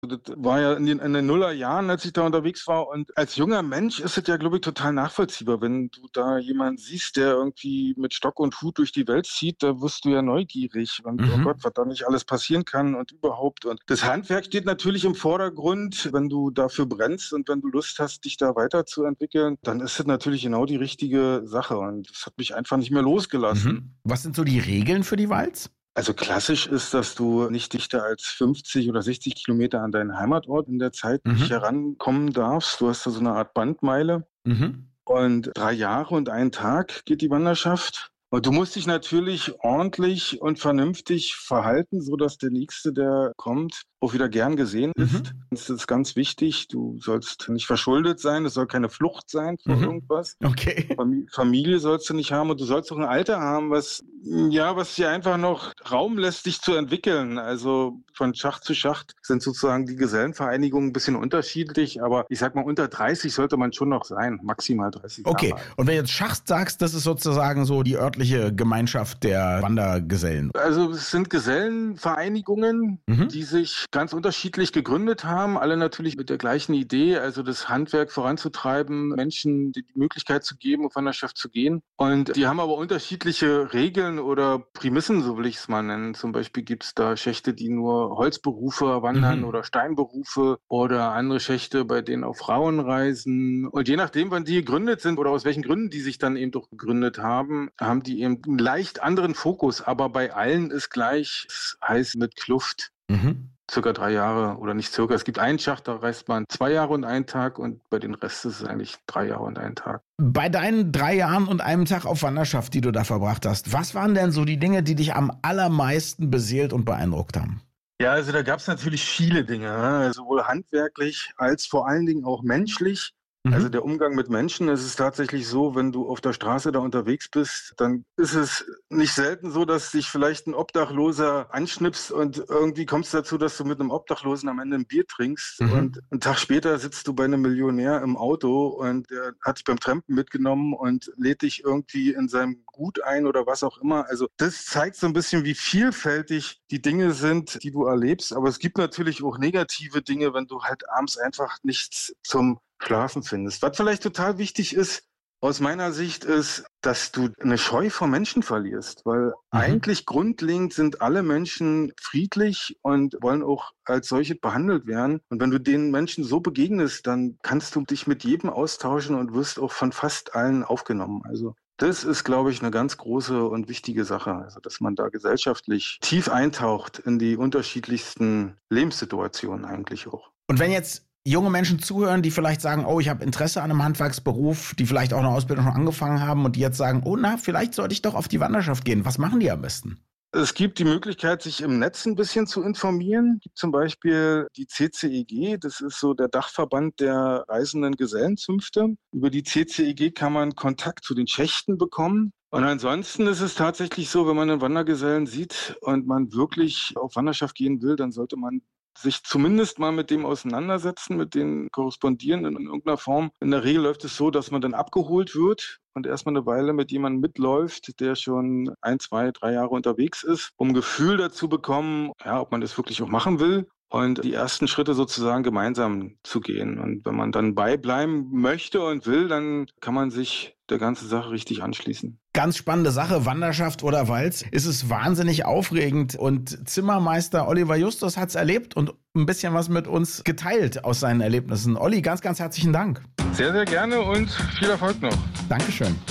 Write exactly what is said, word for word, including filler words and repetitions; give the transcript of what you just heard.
Das war ja in den, in den Nullerjahren, als ich da unterwegs war. Und als junger Mensch ist es ja, glaube ich, total nachvollziehbar. Wenn du da jemanden siehst, der irgendwie mit Stock und Hut durch die Welt zieht, da wirst du ja neugierig. Und oh Gott, Mhm. was da nicht alles passieren kann und überhaupt. Und das Handwerk steht natürlich im Vordergrund. Wenn du dafür brennst und wenn du Lust hast, dich da weiterzuentwickeln, dann ist das natürlich genau die richtige Sache. Und das hat mich einfach nicht mehr losgelassen. Mhm. Was sind so die Regeln für die Walz? Also klassisch ist, dass du nicht dichter als fünfzig oder sechzig Kilometer an deinen Heimatort in der Zeit nicht Mhm. herankommen darfst. Du hast da so eine Art Bandmeile. Mhm. Und drei Jahre und einen Tag geht die Wanderschaft. Und du musst dich natürlich ordentlich und vernünftig verhalten, so dass der Nächste, der kommt, auch wieder gern gesehen ist. Mhm. Das ist ganz wichtig. Du sollst nicht verschuldet sein. Es soll keine Flucht sein vor Mhm. irgendwas. Okay. Fam- Familie sollst du nicht haben und du sollst auch ein Alter haben, was, ja, was dir einfach noch Raum lässt, dich zu entwickeln. Also von Schacht zu Schacht sind sozusagen die Gesellenvereinigungen ein bisschen unterschiedlich, aber ich sag mal, unter dreißig sollte man schon noch sein, maximal dreißig Okay, Jahre alt. und wenn du jetzt Schacht sagst, das ist sozusagen so die örtliche Gemeinschaft der Wandergesellen. Also es sind Gesellenvereinigungen, Mhm. die sich ganz unterschiedlich gegründet haben, alle natürlich mit der gleichen Idee, also das Handwerk voranzutreiben, Menschen die Möglichkeit zu geben, auf Wanderschaft zu gehen. Und die haben aber unterschiedliche Regeln oder Prämissen, so will ich es mal nennen. Zum Beispiel gibt es da Schächte, die nur Holzberufe wandern Mhm. oder Steinberufe oder andere Schächte, bei denen auch Frauen reisen. Und je nachdem, wann die gegründet sind oder aus welchen Gründen die sich dann eben doch gegründet haben, haben die eben einen leicht anderen Fokus. Aber bei allen ist gleich, es heißt mit Kluft, Mhm. circa drei Jahre oder nicht circa. Es gibt einen Schacht, da reist man zwei Jahre und einen Tag und bei den Rest ist es eigentlich drei Jahre und einen Tag. Bei deinen drei Jahren und einem Tag auf Wanderschaft, die du da verbracht hast, was waren denn so die Dinge, die dich am allermeisten beseelt und beeindruckt haben? Ja, also da gab es natürlich viele Dinge, ne? Sowohl handwerklich als vor allen Dingen auch menschlich. Also Mhm. der Umgang mit Menschen, es ist tatsächlich so, wenn du auf der Straße da unterwegs bist, dann ist es nicht selten so, dass dich vielleicht ein Obdachloser anschnipst und irgendwie kommt es dazu, dass du mit einem Obdachlosen am Ende ein Bier trinkst und Mhm. einen Tag später sitzt du bei einem Millionär im Auto und der hat dich beim Trampen mitgenommen und lädt dich irgendwie in seinem Gut ein oder was auch immer. Also das zeigt so ein bisschen, wie vielfältig die Dinge sind, die du erlebst. Aber es gibt natürlich auch negative Dinge, wenn du halt abends einfach nichts zum Schlafen findest. Was vielleicht total wichtig ist, aus meiner Sicht ist, dass du eine Scheu vor Menschen verlierst, weil Mhm. eigentlich grundlegend sind alle Menschen friedlich und wollen auch als solche behandelt werden. Und wenn du den Menschen so begegnest, dann kannst du dich mit jedem austauschen und wirst auch von fast allen aufgenommen. Also das ist, glaube ich, eine ganz große und wichtige Sache, also dass man da gesellschaftlich tief eintaucht in die unterschiedlichsten Lebenssituationen eigentlich auch. Und wenn jetzt junge Menschen zuhören, die vielleicht sagen, oh, ich habe Interesse an einem Handwerksberuf, die vielleicht auch eine Ausbildung schon angefangen haben und die jetzt sagen, oh, na, vielleicht sollte ich doch auf die Wanderschaft gehen. Was machen die am besten? Es gibt die Möglichkeit, sich im Netz ein bisschen zu informieren. Es gibt zum Beispiel die C C E G, das ist so der Dachverband der reisenden Gesellenzünfte. Über die C C E G kann man Kontakt zu den Schächten bekommen. Und ansonsten ist es tatsächlich so, wenn man einen Wandergesellen sieht und man wirklich auf Wanderschaft gehen will, dann sollte man sich zumindest mal mit dem auseinandersetzen, mit den korrespondieren in irgendeiner Form. In der Regel läuft es so, dass man dann abgeholt wird und erstmal eine Weile mit jemandem mitläuft, der schon ein, zwei, drei Jahre unterwegs ist, um ein Gefühl dazu bekommen, ja, ob man das wirklich auch machen will und die ersten Schritte sozusagen gemeinsam zu gehen. Und wenn man dann beibleiben möchte und will, dann kann man sich der ganzen Sache richtig anschließen. Ganz spannende Sache, Wanderschaft oder Walz. Es ist wahnsinnig aufregend und Zimmermeister Oliver Justus hat es erlebt und ein bisschen was mit uns geteilt aus seinen Erlebnissen. Olli, ganz, ganz herzlichen Dank. Sehr, sehr gerne und viel Erfolg noch. Dankeschön.